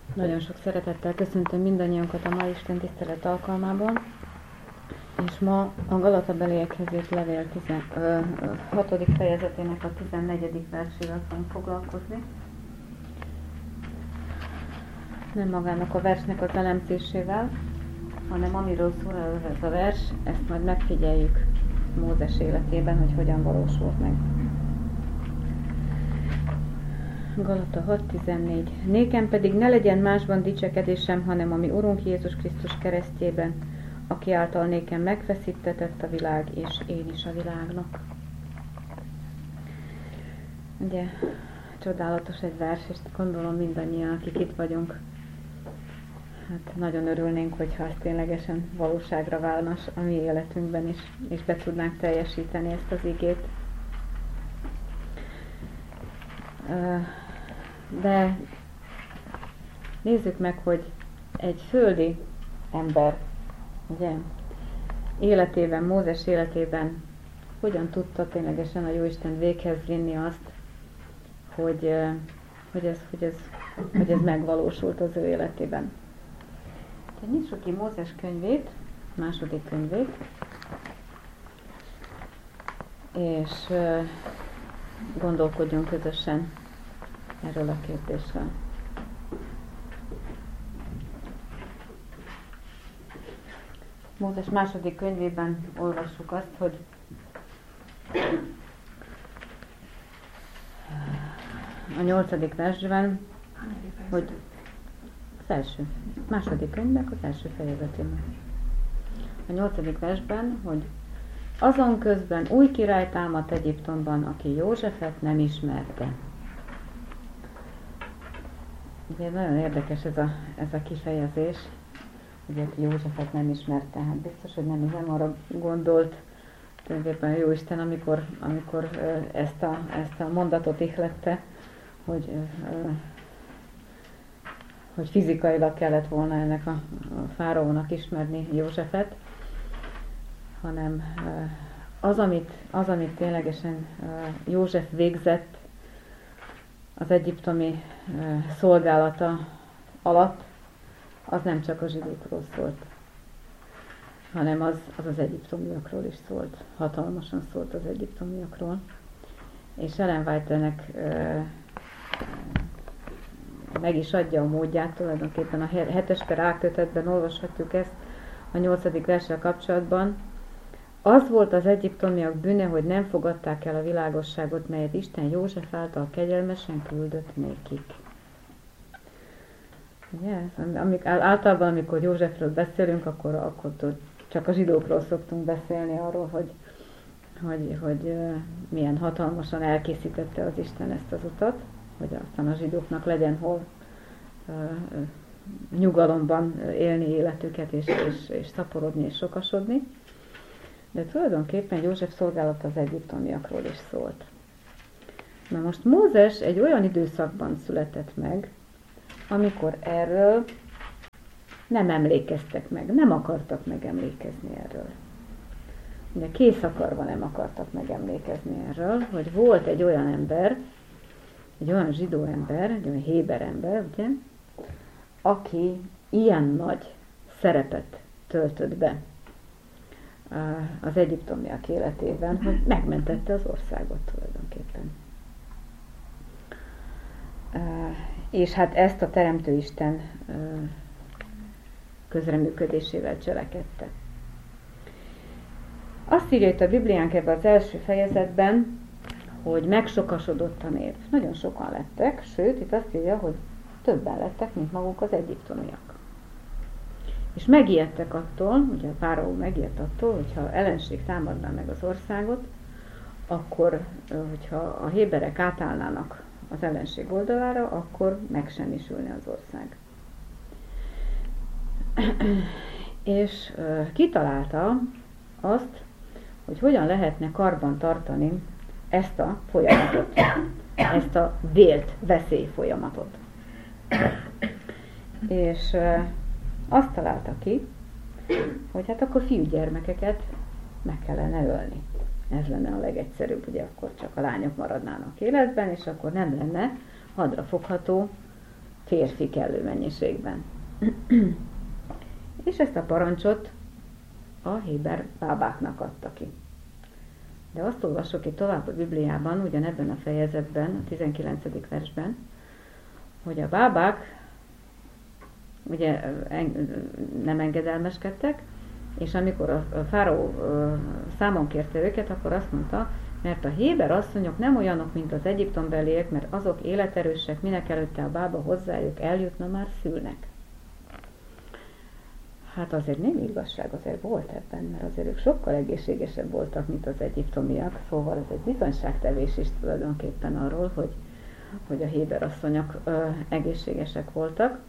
Nagyon sok szeretettel köszöntöm mindannyiunkat a mai Isten tisztelet alkalmában, és ma a Galatabeliekhez írt levél 6. fejezetének a 14. versével fogunk foglalkozni. Nem magának a versnek az elemzésével, hanem amiről szól ez a vers, ezt majd megfigyeljük Mózes életében, hogy hogyan valósult meg. Galata 6.14. Nékem pedig ne legyen másban dicsekedésem, hanem ami Urunk Jézus Krisztus keresztjében, aki által nékem megfeszítetett a világ, és én is a világnak. Ugye, csodálatos egy vers, és gondolom mindannyian, akik itt vagyunk, hát nagyon örülnénk, hogyha ez ténylegesen valóságra válna a mi életünkben is, és be tudnánk teljesíteni ezt az igét. De nézzük meg, hogy egy földi ember, ugye, életében, Mózes életében hogyan tudta ténylegesen a Jóisten véghez vinni azt, hogy ez megvalósult az ő életében. Nyissuk ki Mózes könyvét, második könyvét, és gondolkodjunk közösen erről a kérdésről. Mózes második könyvében olvassuk azt, hogy a 8. versben, hogy második könyvnek az első fejezetében. A 8. versben, hogy azon közben új király támadt Egyiptomban, aki Józsefet nem ismerte. Ugye nagyon érdekes ez a kifejezés, ugye Józsefet nem ismerte. Hát biztos, hogy nem arra gondolt tulajdonképpen a Jóisten, amikor ezt a mondatot ihlette, hogy fizikailag kellett volna ennek a fáraónak ismerni Józsefet, hanem az, amit ténylegesen József végzett az egyiptomi szolgálata alatt, az nem csak a zsidókról szólt, hanem az egyiptomiakról is szólt. Hatalmasan szólt az egyiptomiakról. És Ellen White-nek meg is adja a módját, tulajdonképpen a 7-es kötetben olvashatjuk ezt a 8. verssel kapcsolatban. Az volt az egyiptomiak bűne, hogy nem fogadták el a világosságot, melyet Isten József által kegyelmesen küldött nékik. Ugye? Általában, amikor Józsefről beszélünk, akkor csak a zsidókról szoktunk beszélni, arról, hogy milyen hatalmasan elkészítette az Isten ezt az utat, hogy aztán a zsidóknak legyen hol nyugalomban élni életüket, és szaporodni, és sokasodni. De tulajdonképpen József szolgálata az egyiptomiakról is szólt. Na most Mózes egy olyan időszakban született meg, amikor erről nem emlékeztek meg, nem akartak megemlékezni erről. Ugye kész akarva nem akartak megemlékezni erről, hogy volt egy olyan ember, egy olyan zsidó ember, egy olyan héber ember, ugye, aki ilyen nagy szerepet töltött be az egyiptomiak életében, hogy megmentette az országot tulajdonképpen. És hát ezt a Teremtő Isten közreműködésével cselekedte. Azt írja itt a Bibliánk ebben az első fejezetben, hogy megsokasodott a nép. Nagyon sokan lettek, sőt, itt azt írja, hogy többen lettek, mint maguk az egyiptomiak. És megijedtek attól, ugye a fáraó megijedt attól, hogyha ellenség támadná meg az országot, akkor, hogyha a héberek átállnának az ellenség oldalára, akkor megsemmisülne az ország. És kitalálta azt, hogy hogyan lehetne karban tartani ezt a folyamatot, ezt a vélt veszély folyamatot. És azt találta ki, hogy hát akkor fiúgyermekeket meg kellene ölni. Ez lenne a legegyszerűbb, ugye akkor csak a lányok maradnának életben, és akkor nem lenne hadrafogható férfi kellő mennyiségben. És ezt a parancsot a héber bábáknak adta ki. De azt olvassuk itt tovább a Bibliában, ugyanebben a fejezetben, a 19. versben, hogy a bábák ugye nem engedelmeskedtek, és amikor a fáraó számon kérte őket, akkor azt mondta, mert a héber asszonyok nem olyanok, mint az egyiptombeliek, mert azok életerősek, minek előtte a bába hozzájuk eljutna, már szülnek. Hát azért némi igazság azért volt ebben, mert azért ők sokkal egészségesebb voltak, mint az egyiptomiak, szóval ez egy bizonyságtevés is tulajdonképpen arról, hogy a héber asszonyok egészségesek voltak.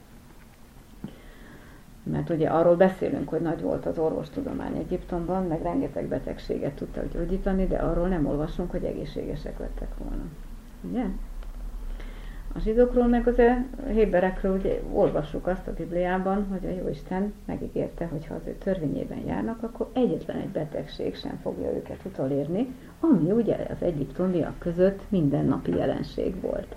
Mert ugye arról beszélünk, hogy nagy volt az orvostudomány Egyiptomban, meg rengeteg betegséget tudtak gyógyítani, de arról nem olvasunk, hogy egészségesek lettek volna. Ugye? A zsidókról meg az héberekről ugye olvassuk azt a Bibliában, hogy a Jóisten megígérte, hogy ha az ő törvényében járnak, akkor egyetlen egy betegség sem fogja őket utolérni, ami ugye az egyiptomiak között mindennapi jelenség volt.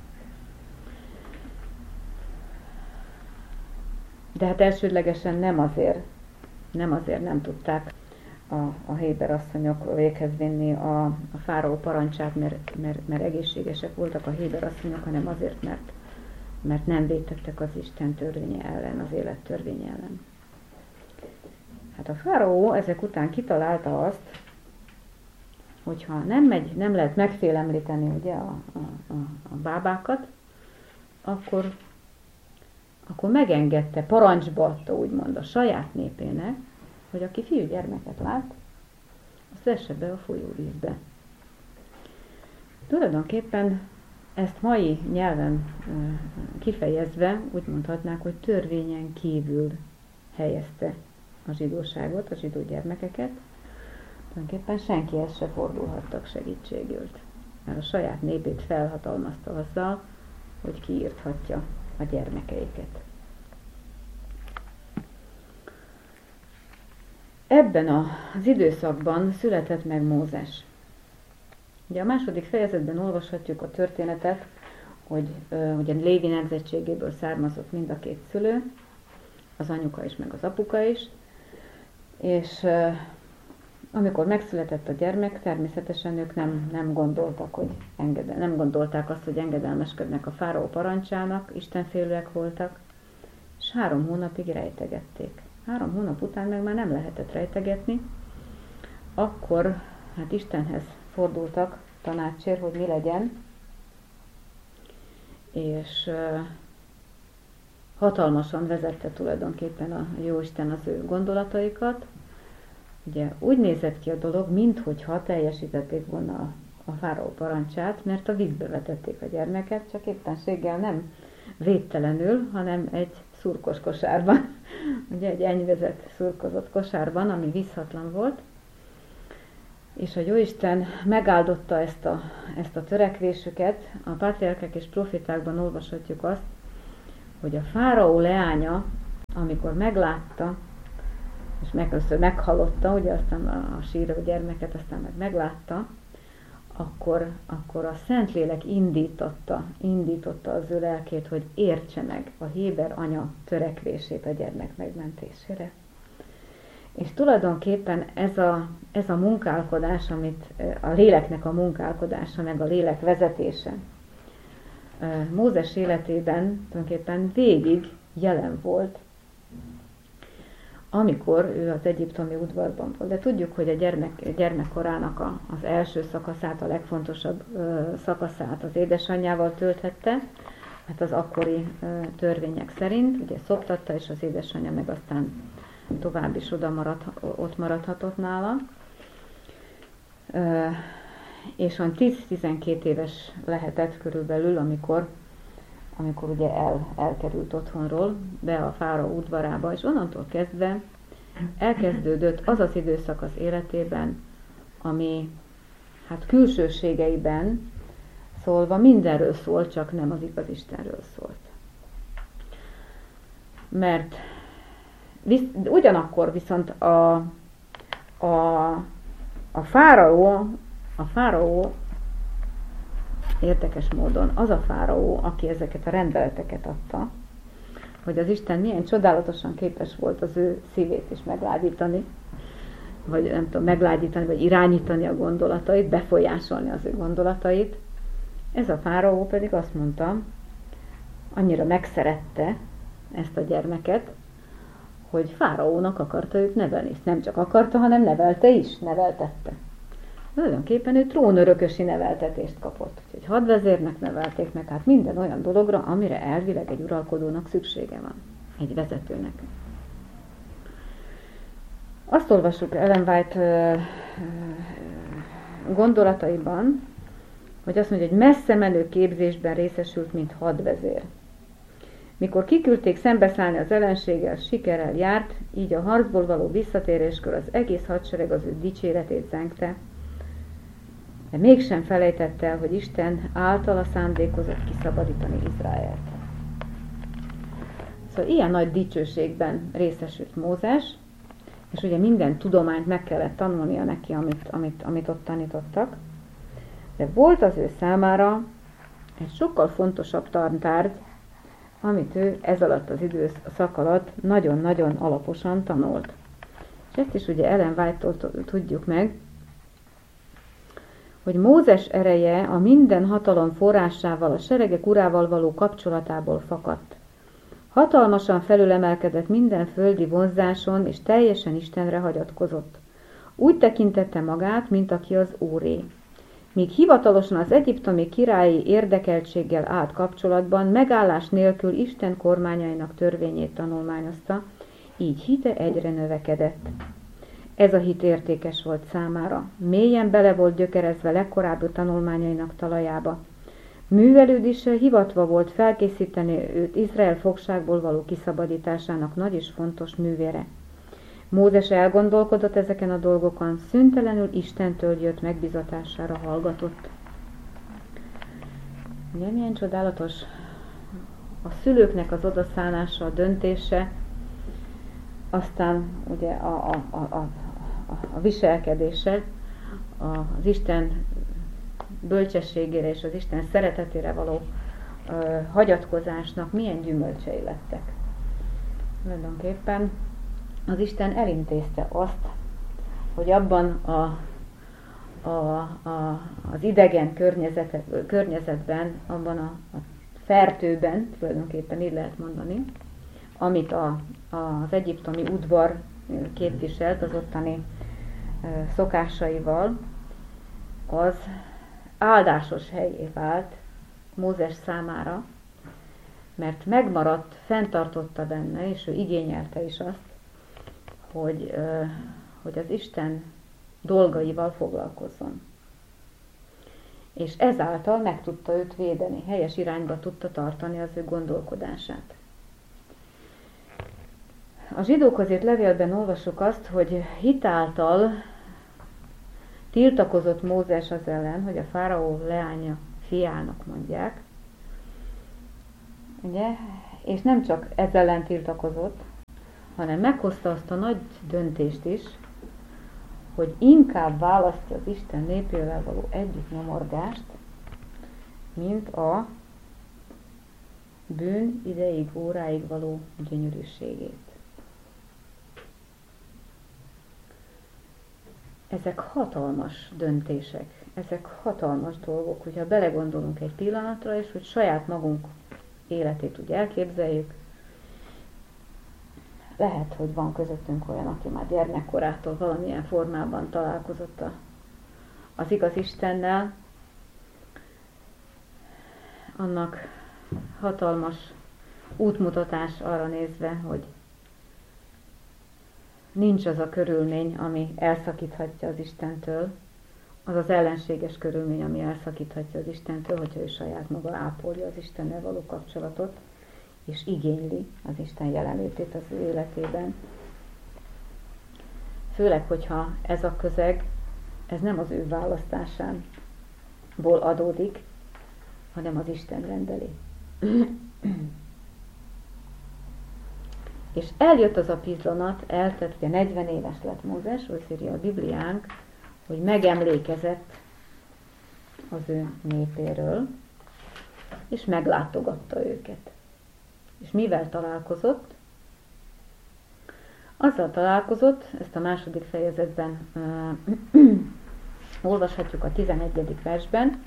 De hát elsődlegesen nem azért nem tudták a héber asszonyok véghez vinni a fáraó parancsát, mert egészségesek voltak a héber asszonyok, hanem azért, mert nem vétettek az Isten törvénye ellen, az élet törvénye ellen. Hát a fáraó ezek után kitalálta azt, hogyha nem lehet megfélemlíteni ugye a bábákat, akkor megengedte, parancsba adta úgymond a saját népének, hogy aki fiúgyermeket lát, azt vesse be a folyóvízbe. Tulajdonképpen ezt mai nyelven kifejezve úgy mondhatnák, hogy törvényen kívül helyezte a zsidóságot, a zsidó gyermekeket. Tulajdonképpen senkihez se fordulhattak segítségült, mert a saját népét felhatalmazta azzal, hogy kiírthatja a gyermekeiket. Ebben az időszakban született meg Mózes. Ugye a második fejezetben olvashatjuk a történetet, hogy ugye Lévi nemzetségéből származott mind a két szülő, az anyuka is, meg az apuka is, és amikor megszületett a gyermek, természetesen ők nem gondolták azt, hogy engedelmeskednek a fáraó parancsának, istenfélőek voltak, és 3 hónapig rejtegették. 3 hónap után meg már nem lehetett rejtegetni, akkor hát Istenhez fordultak tanácsért, hogy mi legyen, és hatalmasan vezette tulajdonképpen a Jóisten az ő gondolataikat. Ugye úgy nézett ki a dolog, minthogyha teljesítették volna a fáraó parancsát, mert a vízbe vetették a gyermeket, csak éppenséggel nem védtelenül, hanem egy szurkos kosárban, ugye egy enyvezett szurkozott kosárban, ami vízhatlan volt, és a Jóisten megáldotta ezt a törekvésüket. A pátriárkák és profitákban olvashatjuk azt, hogy a fáraó leánya, amikor meglátta, és először meghallotta, ugye aztán a síró gyermeket, aztán meg meglátta, akkor a Szentlélek indította az ő lelkét, hogy értse meg a héber anya törekvését a gyermek megmentésére. És tulajdonképpen ez a munkálkodás, amit a léleknek a munkálkodása, meg a lélek vezetése Mózes életében tulajdonképpen végig jelen volt, amikor ő az egyiptomi udvarban volt. De tudjuk, hogy a gyermekkorának az első szakaszát, a legfontosabb szakaszát az édesanyjával tölthette, hát az akkori törvények szerint, ugye szoptatta, és az édesanyja meg aztán tovább is ott maradhatott nála. És olyan 10-12 éves lehetett körülbelül, amikor ugye elkerült otthonról be a fáraó udvarába, és onnantól kezdve elkezdődött az az időszak az életében, ami hát külsőségeiben szólva mindenről szólt, csak nem az igaz Istenről szólt. Mert ugyanakkor viszont a fáraó érdekes módon az a fáraó, aki ezeket a rendeleteket adta, hogy az Isten milyen csodálatosan képes volt az ő szívét is meglágyítani, vagy nem tudom, meglágyítani, vagy irányítani a gondolatait, befolyásolni az ő gondolatait. Ez a fáraó pedig azt mondta, annyira megszerette ezt a gyermeket, hogy fáraónak akarta őt nevelni. És nem csak akarta, hanem nevelte is, neveltette. Tulajdonképpen ő trónörökösi neveltetést kapott. Úgyhogy hadvezérnek nevelték meg, hát minden olyan dologra, amire elvileg egy uralkodónak szüksége van. Egy vezetőnek. Azt olvassuk Ellen White gondolataiban, hogy azt mondja, hogy messze menő képzésben részesült, mint hadvezér. Mikor kiküldték szembeszállni az ellenséggel, sikerrel járt, így a harcból való visszatéréskor az egész hadsereg az ő dicséretét zengte, de mégsem felejtette el, hogy Isten általa szándékozott kiszabadítani Izraelt. Szóval ilyen nagy dicsőségben részesült Mózes, és ugye minden tudományt meg kellett tanulnia neki, amit ott tanítottak, de volt az ő számára egy sokkal fontosabb tantárgy, amit ő ez alatt az időszak alatt nagyon-nagyon alaposan tanult. És ezt is ugye Ellen White-tól tudjuk meg, hogy Mózes ereje a minden hatalom forrásával, a seregek urával való kapcsolatából fakadt. Hatalmasan felülemelkedett minden földi vonzáson, és teljesen Istenre hagyatkozott. Úgy tekintette magát, mint aki az Úré. Míg hivatalosan az egyiptomi királyi érdekeltséggel állt kapcsolatban, megállás nélkül Isten kormányainak törvényét tanulmányozta, így hite egyre növekedett. Ez a hit értékes volt számára. Mélyen bele volt gyökerezve legkorábbi tanulmányainak talajába. Művelődéssel hivatva volt felkészíteni őt Izrael fogságból való kiszabadításának nagy és fontos művére. Mózes elgondolkodott ezeken a dolgokon, szüntelenül Istentől jött megbizatására hallgatott. Ugye milyen csodálatos a szülőknek az odaszánása, a döntése, aztán ugye a viselkedése, az Isten bölcsességére és az Isten szeretetére való hagyatkozásnak milyen gyümölcsei lettek. Tulajdonképpen az Isten elintézte azt, hogy abban az idegen környezetben, abban a fertőben, tulajdonképpen így lehet mondani, amit az egyiptomi udvar képviselt az ottani szokásaival, az áldásos helyé vált Mózes számára, mert megmaradt, fenntartotta benne, és ő igényelte is azt, hogy az Isten dolgaival foglalkozzon. És ezáltal meg tudta őt védeni, helyes irányba tudta tartani az ő gondolkodását. A zsidókhoz írt levélben olvasok azt, hogy hitáltal tiltakozott Mózes az ellen, hogy a fáraó leánya fiának mondják, ugye? És nem csak ez ellen tiltakozott, hanem meghozta azt a nagy döntést is, hogy inkább választja az Isten népével való együttnyomorgást, mint a bűn ideig, óráig való gyönyörűségét. Ezek hatalmas döntések, ezek hatalmas dolgok, hogyha belegondolunk egy pillanatra, és hogy saját magunk életét úgy elképzeljük. Lehet, hogy van közöttünk olyan, aki már gyermekkorától valamilyen formában találkozott az igaz Istennel. Annak hatalmas útmutatás arra nézve, hogy nincs az a körülmény, ami elszakíthatja az Istentől, az az ellenséges körülmény, ami elszakíthatja az Istentől, hogyha ő saját maga ápolja az Istennel való kapcsolatot, és igényli az Isten jelenlétét az ő életében. Főleg, hogyha ez a közeg, ez nem az ő választásából adódik, hanem az Isten rendeli. És eljött az a pillanat, eltelt, ugye 40 éves lett Mózes, úgy írja a Bibliánk, hogy megemlékezett az ő népéről, és meglátogatta őket. És mivel találkozott? Azzal találkozott, ezt a második fejezetben olvashatjuk a 11. versben,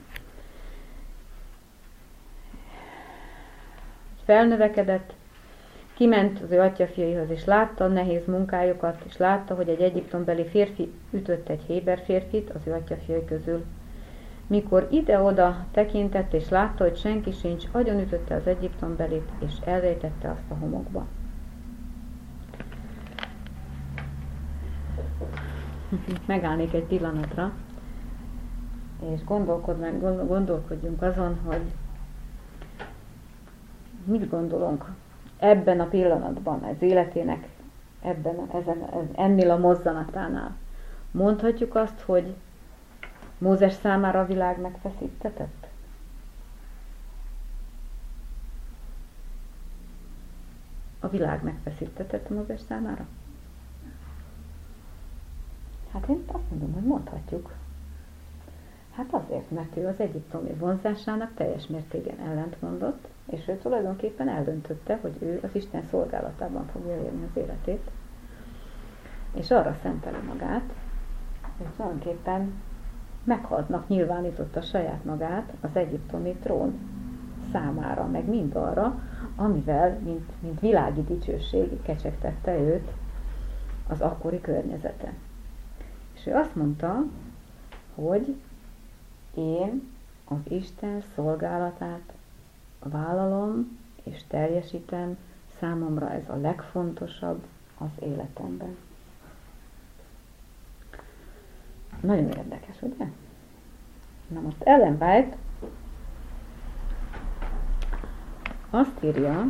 felnövekedett, kiment az ő atyafiaihoz, és látta a nehéz munkájukat, és látta, hogy egy egyiptombeli férfi ütött egy héber férfit az ő atyafiai közül. Mikor ide-oda tekintett, és látta, hogy senki sincs, agyonütötte az egyiptombelit, és elrejtette azt a homokba. Megállnék egy pillanatra, és gondolkodjunk azon, hogy mit gondolunk ebben a pillanatban, az életének ennél a mozzanatánál. Mondhatjuk azt, hogy Mózes számára a világ megfeszítetett? A világ megfeszítetett Mózes számára? Hát én azt mondom, hogy mondhatjuk. Hát azért, mert ő az egyiptomi vonzásának teljes mértékben ellentmondott, és ő tulajdonképpen eldöntötte, hogy ő az Isten szolgálatában fogja élni az életét, és arra szenteli magát, hogy tulajdonképpen meghaltnak nyilvánította saját magát az egyiptomi trón számára, meg mind arra, amivel, mint világi dicsőség kecsegtette őt az akkori környezete. És ő azt mondta, hogy én az Isten szolgálatát vállalom és teljesítem, számomra ez a legfontosabb az életemben. Nagyon érdekes, ugye? Na most Ellen White azt írja,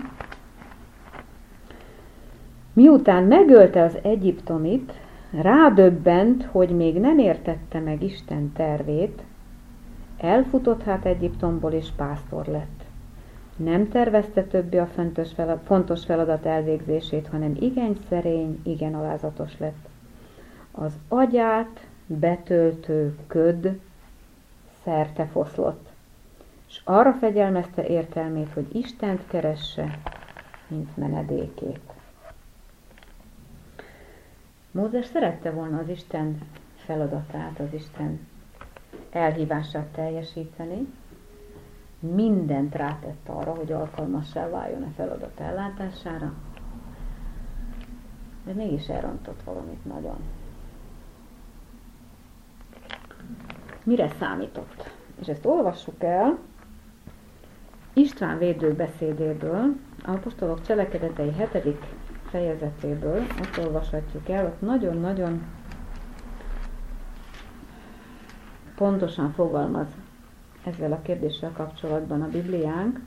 miután megölte az egyiptomit, rádöbbent, hogy még nem értette meg Isten tervét, elfutott hát Egyiptomból és pásztor lett. Nem tervezte többé a fontos feladat elvégzését, hanem igen szerény, igen alázatos lett. Az agyát betöltő köd szerte foszlott, és arra fegyelmezte értelmét, hogy Istent keresse, mint menedékét. Mózes szerette volna az Isten feladatát, az Isten elhívását teljesíteni, mindent rátett arra, hogy alkalmassá váljon a feladat ellátására, de mégis elrontott valamit nagyon. Mire számított? És ezt olvassuk el István védő beszédéből, apostolok cselekedetei 7. fejezetéből, azt olvashatjuk el, ott nagyon-nagyon pontosan fogalmaz ezzel a kérdéssel kapcsolatban a Bibliánk.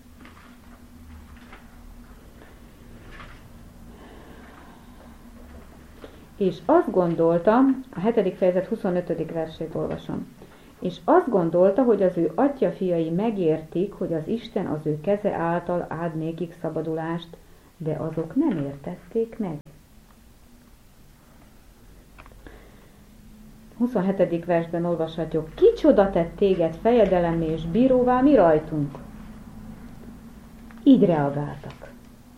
És azt gondolta, a 7. fejezet 25. versét olvasom, és azt gondolta, hogy az ő atyafiai megértik, hogy az Isten az ő keze által ad nékik szabadulást, de azok nem értették meg. 27. versben olvashatjuk, kicsoda tett téged fejedelemmé és bíróvá mi rajtunk? Így reagáltak.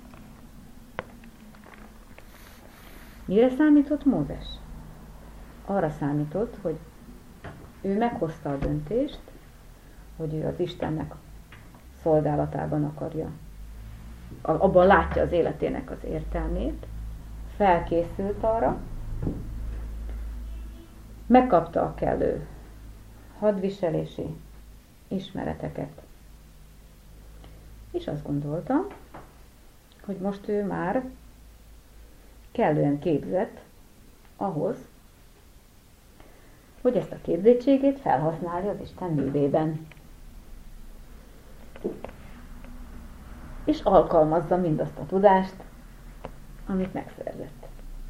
Mire számított Mózes? Arra számított, hogy ő meghozta a döntést, hogy ő az Istennek szolgálatában akarja, abban látja az életének az értelmét, felkészült arra, megkapta a kellő hadviselési ismereteket, és azt gondolta, hogy most ő már kellően képzett ahhoz, hogy ezt a képzettségét felhasználja az Isten művében. És alkalmazza mindazt a tudást, amit megszerzett.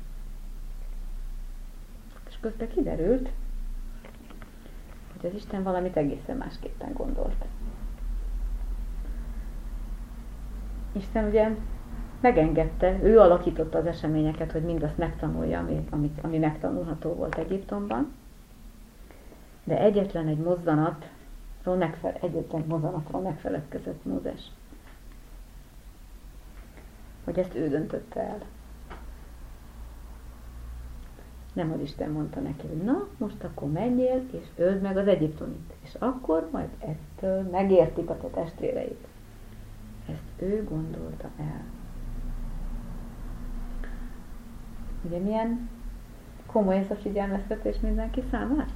És közben kiderült, hogy az Isten valamit egészen másképpen gondolt. Isten ugye megengedte, ő alakította az eseményeket, hogy mindazt megtanulja, ami megtanulható volt Egyiptomban, de egyetlen egy mozzanat egyetlen mozzanatról megfeledkezett Mózes. Hogy ezt ő döntötte el. Nem az Isten mondta neki, hogy na, most akkor menjél, és öld meg az egyiptomit. És akkor majd ettől megértik a te testvéreid. Ezt ő gondolta el. Ugye milyen komoly ez a figyelmeztetés mindenki számára?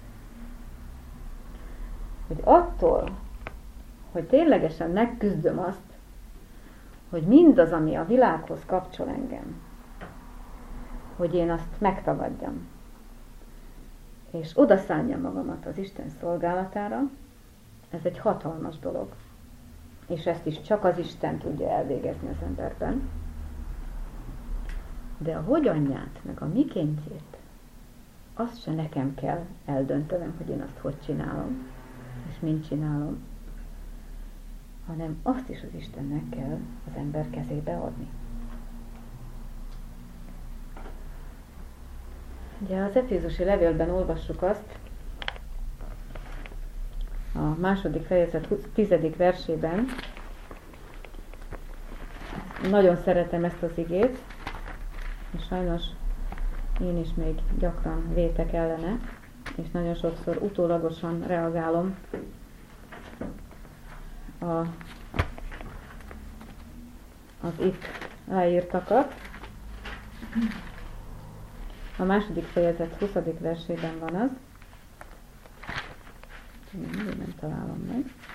Hogy attól, hogy ténylegesen megküzdöm azt, hogy mindaz, ami a világhoz kapcsol engem, hogy én azt megtagadjam, és odaszálljam magamat az Isten szolgálatára, ez egy hatalmas dolog. És ezt is csak az Isten tudja elvégezni az emberben. De a hogyanját, meg a mikéntjét, azt se nekem kell eldöntenem, hogy én azt hogy csinálom, és mint csinálom, hanem azt is az Istennek kell az ember kezébe adni. Ugye az Efézusi levélben olvassuk azt, a 2. fejezet 10. versében, nagyon szeretem ezt az igét, és sajnos én is még gyakran vétek ellene, és nagyon sokszor utólagosan reagálom az itt leírtakat. A 2. fejezet 20. versében van az. Nem találom meg.